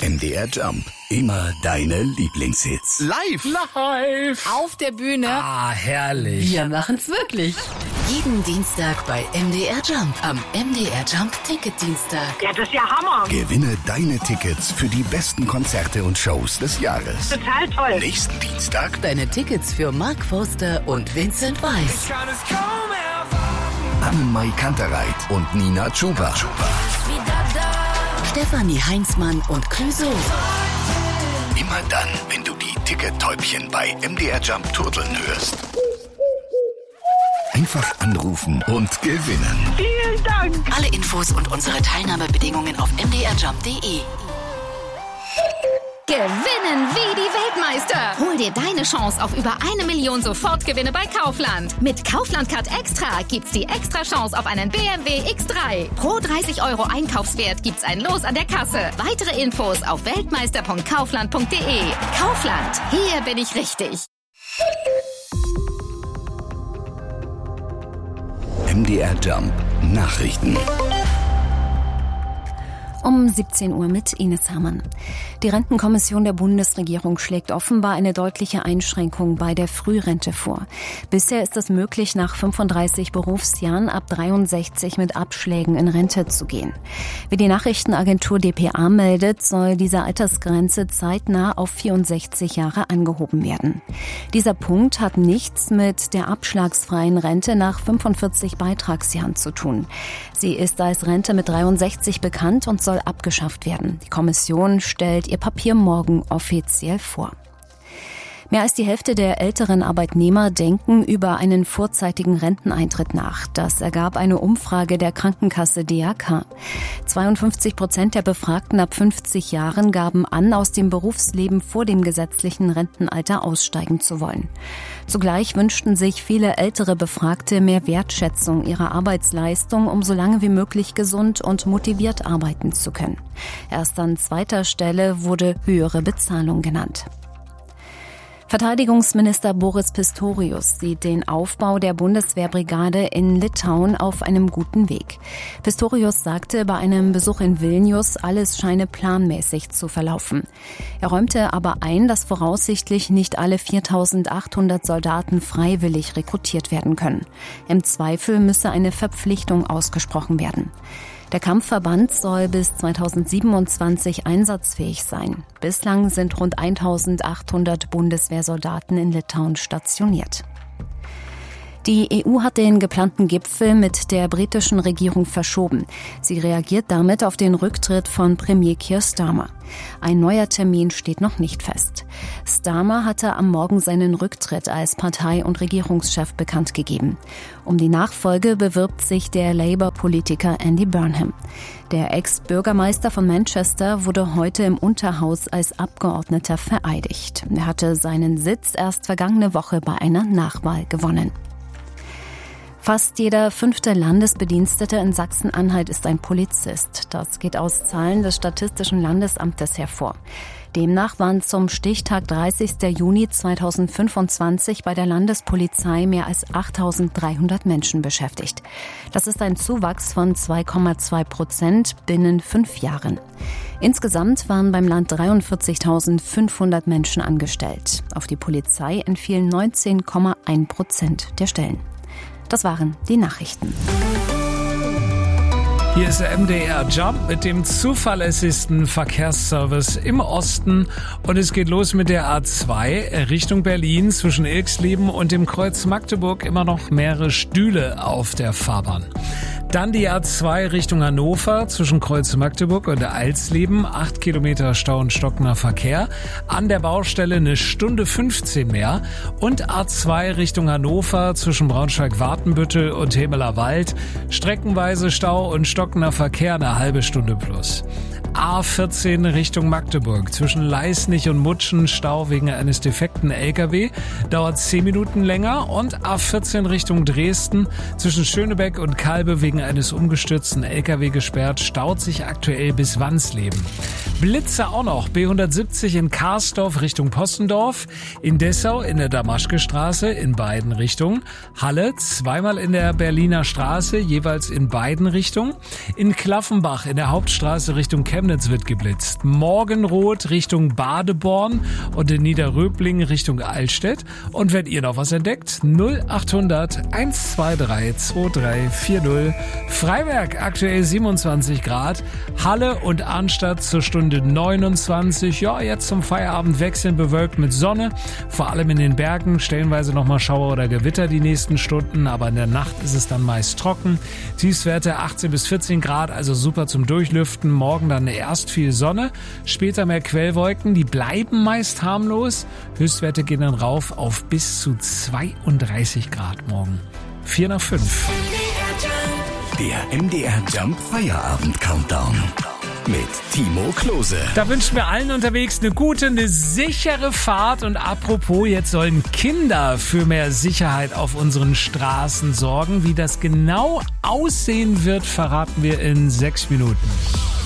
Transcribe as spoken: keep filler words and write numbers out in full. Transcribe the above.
M D R Jump. Immer deine Lieblingshits. Live. Live. Auf der Bühne. Ah, herrlich. Wir machen's wirklich. Jeden Dienstag bei M D R Jump. Am M D R Jump Ticket-Dienstag. Ja, das ist ja Hammer. Gewinne deine Tickets für die besten Konzerte und Shows des Jahres. Total toll. Nächsten Dienstag Deine Tickets für Mark Forster und Vincent Weiss. Annemarie Kantereit und Nina Chuba. Stefanie Heinzmann und Clouseau. Immer dann, wenn du die Tickettäubchen bei M D R Jump turteln hörst. Einfach anrufen und gewinnen. Vielen Dank. Alle Infos und unsere Teilnahmebedingungen auf m d r jump punkt d e. Gewinnen wie die Weltmeister. Hol dir deine Chance auf über eine Million Sofortgewinne bei Kaufland. Mit Kaufland Card Extra gibt's die extra Chance auf einen B M W X drei. Pro dreißig Euro Einkaufswert gibt's ein Los an der Kasse. Weitere Infos auf weltmeister punkt kaufland punkt d e. Kaufland, hier bin ich richtig. M D R Jump Nachrichten. Um siebzehn Uhr mit Ines Hermann. Die Rentenkommission der Bundesregierung schlägt offenbar eine deutliche Einschränkung bei der Frührente vor. Bisher ist es möglich, nach fünfunddreißig Berufsjahren ab dreiundsechzig mit Abschlägen in Rente zu gehen. Wie die Nachrichtenagentur D P A meldet, soll diese Altersgrenze zeitnah auf vierundsechzig Jahre angehoben werden. Dieser Punkt hat nichts mit der abschlagsfreien Rente nach fünfundvierzig Beitragsjahren zu tun. Sie ist als Rente mit dreiundsechzig bekannt und soll abgeschafft werden. Die Kommission stellt ihr Papier morgen offiziell vor. Mehr als die Hälfte der älteren Arbeitnehmer denken über einen vorzeitigen Renteneintritt nach. Das ergab eine Umfrage der Krankenkasse D A K. zweiundfünfzig Prozent der Befragten ab fünfzig Jahren gaben an, aus dem Berufsleben vor dem gesetzlichen Rentenalter aussteigen zu wollen. Zugleich wünschten sich viele ältere Befragte mehr Wertschätzung ihrer Arbeitsleistung, um so lange wie möglich gesund und motiviert arbeiten zu können. Erst an zweiter Stelle wurde höhere Bezahlung genannt. Verteidigungsminister Boris Pistorius sieht den Aufbau der Bundeswehrbrigade in Litauen auf einem guten Weg. Pistorius sagte bei einem Besuch in Vilnius, alles scheine planmäßig zu verlaufen. Er räumte aber ein, dass voraussichtlich nicht alle viertausendachthundert Soldaten freiwillig rekrutiert werden können. Im Zweifel müsse eine Verpflichtung ausgesprochen werden. Der Kampfverband soll bis zweitausendsiebenundzwanzig einsatzfähig sein. Bislang sind rund eintausendachthundert Bundeswehrsoldaten in Litauen stationiert. Die E U hat den geplanten Gipfel mit der britischen Regierung verschoben. Sie reagiert damit auf den Rücktritt von Premier Keir Starmer. Ein neuer Termin steht noch nicht fest. Starmer hatte am Morgen seinen Rücktritt als Partei- und Regierungschef bekannt gegeben. Um die Nachfolge bewirbt sich der Labour-Politiker Andy Burnham. Der Ex-Bürgermeister von Manchester wurde heute im Unterhaus als Abgeordneter vereidigt. Er hatte seinen Sitz erst vergangene Woche bei einer Nachwahl gewonnen. Fast jeder fünfte Landesbedienstete in Sachsen-Anhalt ist ein Polizist. Das geht aus Zahlen des Statistischen Landesamtes hervor. Demnach waren zum Stichtag dreißigsten Juni zweitausendfünfundzwanzig bei der Landespolizei mehr als achttausenddreihundert Menschen beschäftigt. Das ist ein Zuwachs von zwei Komma zwei Prozent binnen fünf Jahren. Insgesamt waren beim Land dreiundvierzigtausendfünfhundert Menschen angestellt. Auf die Polizei entfielen neunzehn Komma eins Prozent der Stellen. Das waren die Nachrichten. Hier ist der M D R Jump mit dem zuverlässigsten Verkehrsservice im Osten. Und es geht los mit der A zwei Richtung Berlin zwischen Ilksleben und dem Kreuz Magdeburg. Immer noch mehrere Stühle auf der Fahrbahn. Dann die A zwei Richtung Hannover zwischen Kreuz Magdeburg und Eilsleben. Acht Kilometer Stau und stockender Verkehr. An der Baustelle eine Stunde fünfzehn mehr. Und A zwei Richtung Hannover zwischen Braunschweig-Watenbüttel und Hemeler Wald. Streckenweise Stau und stockender Verkehr eine halbe Stunde plus. A vierzehn Richtung Magdeburg zwischen Leisnig und Mutschen Stau wegen eines defekten L K W. Dauert zehn Minuten länger. Und A vierzehn Richtung Dresden zwischen Schönebeck und Kalbe wegen eines umgestürzten L K W gesperrt, staut sich aktuell bis Wansleben. Blitze auch noch. B hundertsiebzig in Karsdorf Richtung Postendorf. In Dessau in der Damaschke-Straße in beiden Richtungen. Halle zweimal in der Berliner Straße, jeweils in beiden Richtungen. In Klaffenbach in der Hauptstraße Richtung Chemnitz wird geblitzt. Morgenrot Richtung Badeborn und in Niederröbling Richtung Altstedt. Und wenn ihr noch was entdeckt, null achthundert eins zwei drei zwei drei vier null. Freiberg aktuell siebenundzwanzig Grad. Halle und Arnstadt zur Stunde neunundzwanzig. Ja, jetzt zum Feierabend wechseln bewölkt mit Sonne. Vor allem in den Bergen stellenweise nochmal Schauer oder Gewitter die nächsten Stunden. Aber in der Nacht ist es dann meist trocken. Tiefstwerte achtzehn bis vierzehn Grad, also super zum Durchlüften. Morgen dann erst viel Sonne, später mehr Quellwolken. Die bleiben meist harmlos. Höchstwerte gehen dann rauf auf bis zu zweiunddreißig Grad morgen. vier nach fünf. Der M D R Jump Feierabend Countdown mit Timo Klose. Da wünschen wir allen unterwegs eine gute, eine sichere Fahrt. Und apropos, jetzt sollen Kinder für mehr Sicherheit auf unseren Straßen sorgen. Wie das genau aussehen wird, verraten wir in sechs Minuten.